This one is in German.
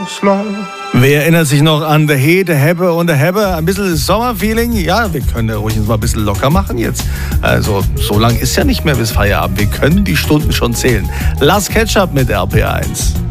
Wer erinnert sich noch an The He, The Hebbe und The Hebbe? Ein bisschen Sommerfeeling? Ja, wir können ja ruhig uns mal ein bisschen locker machen jetzt. Also, so lang ist ja nicht mehr bis Feierabend. Wir können die Stunden schon zählen. Last Ketchup mit RPA 1.